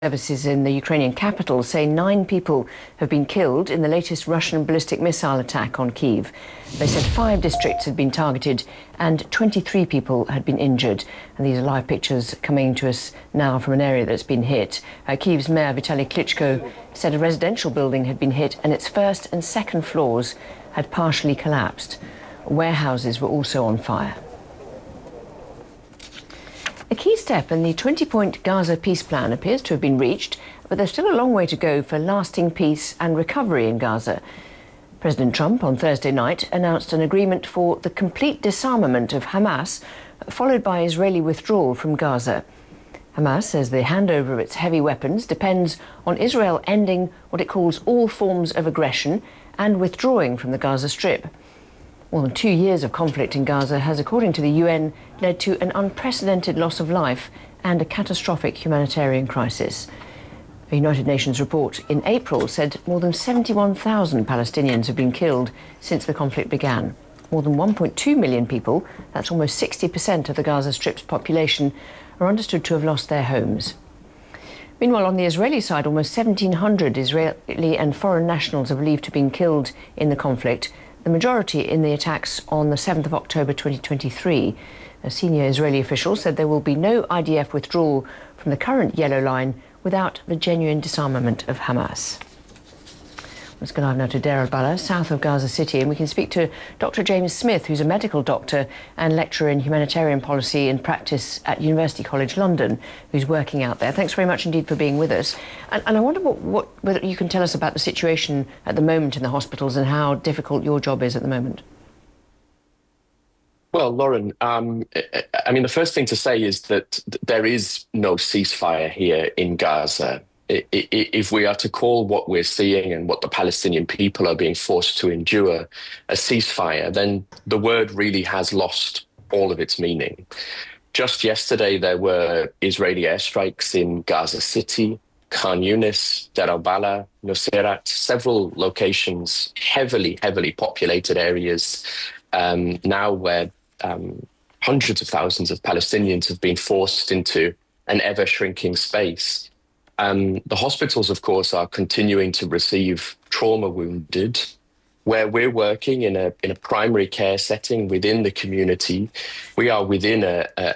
Services in the Ukrainian capital say 9 people have been killed in the latest Russian ballistic missile attack on Kyiv. They said 5 districts had been targeted and 23 people had been injured. And these are live pictures coming to us now from an area that's been hit. Kyiv's mayor Vitaly Klitschko said a residential building had been hit and its first and second floors had partially collapsed. Warehouses were also on fire. A key step in the 20-point Gaza peace plan appears to have been reached, but there's still a long way to go for lasting peace and recovery in Gaza. President Trump on Thursday night announced an agreement for the complete disarmament of Hamas, followed by Israeli withdrawal from Gaza. Hamas says the handover of its heavy weapons depends on Israel ending what it calls all forms of aggression and withdrawing from the Gaza Strip. More than 2 years of conflict in Gaza has, according to the UN, led to an unprecedented loss of life and a catastrophic humanitarian crisis. A United Nations report in April said more than 71,000 Palestinians have been killed since the conflict began. More than 1.2 million people, that's almost 60% of the Gaza Strip's population, are understood to have lost their homes. Meanwhile, on the Israeli side, almost 1,700 Israeli and foreign nationals are believed to have been killed in the conflict, the majority in the attacks on the 7th of October 2023. A senior Israeli official said there will be no IDF withdrawal from the current yellow line without the genuine disarmament of Hamas. Let's go live now to Deir al-Balah, south of Gaza City, and we can speak to Dr. James Smith, who's a medical doctor and lecturer in humanitarian policy and practice at University College London, who's working out there. Thanks very much indeed for being with us. And I wonder whether you can tell us about the situation at the moment in the hospitals and how difficult your job is at the moment. Well, Lauren, the first thing to say is that there is no ceasefire here in Gaza. If we are to call what we're seeing and what the Palestinian people are being forced to endure a ceasefire, then the word really has lost all of its meaning. Just yesterday, there were Israeli airstrikes in Gaza City, Khan Yunis, Deir al-Balah, Nuseirat, several locations, heavily populated areas now where hundreds of thousands of Palestinians have been forced into an ever-shrinking space. The hospitals, of course, are continuing to receive trauma wounded. Where we're working in a primary care setting within the community, we are within a